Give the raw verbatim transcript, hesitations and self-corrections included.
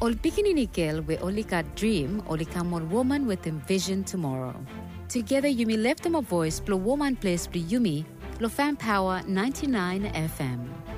Ol Pikini we olika dream, olika mon woman with envision tomorrow. Together you may lift them a voice, blow woman place, blow yumi, lo fan power ninety-nine F M.